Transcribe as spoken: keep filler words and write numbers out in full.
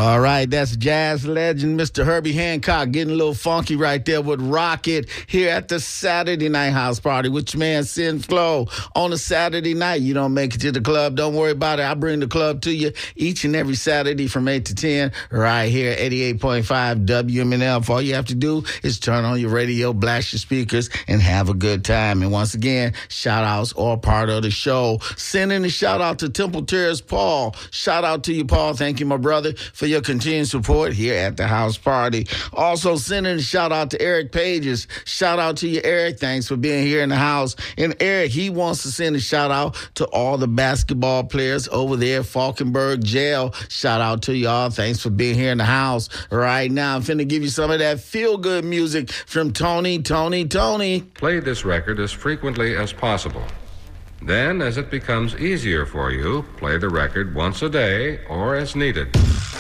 All right, that's jazz legend Mister Herbie Hancock getting a little funky right there with Rocket here at the Saturday Night House Party with your man Sin Flow on a Saturday night. You don't make it to the club, don't worry about it. I bring the club to you each and every Saturday from eight to ten right here at eighty-eight point five W M N F. All you have to do is turn on your radio, blast your speakers, and have a good time. And once again, shout-outs are part of the show. Sending a shout-out to Temple Terrace Paul. Shout out to you, Paul. Thank you, my brother, for your continued support here at the house party. Also sending a shout out to Eric Pages. Shout out to you, Eric. Thanks for being here in the house. And Eric, he wants to send a shout out to all the basketball players over there at Falkenberg Jail. Shout out to y'all. Thanks for being here in the house. Right now, I'm finna give you some of that feel-good music from Tony, Tony, Tony. Play this record as frequently as possible. Then, as it becomes easier for you, play the record once a day or as needed.